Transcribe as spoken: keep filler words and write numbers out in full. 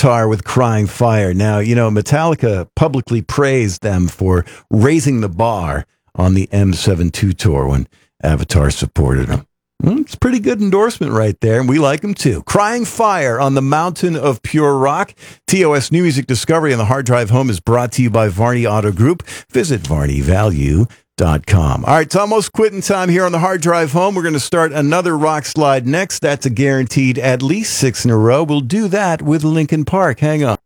Avatar with Crying Fire. Now, you know, Metallica publicly praised them for raising the bar on the M seventy-two tour when Avatar supported them. It's a pretty good endorsement right there, and we like them too. Crying Fire on the Mountain of Pure Rock. T O S New Music Discovery on the Hard Drive Home is brought to you by Varney Auto Group. Visit varney value dot com. All right, it's almost quitting time here on the Hard Drive Home. We're going to start another rock slide next. That's a guaranteed at least six in a row. We'll do that with Linkin Park. Hang on.